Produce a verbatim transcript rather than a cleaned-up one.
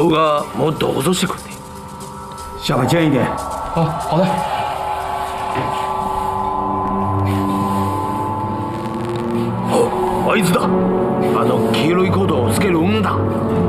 顔がもっと脅してくるね。 下巴尖一点。 好，好的。 あいつだ。あの黄色いコートをつける女だ。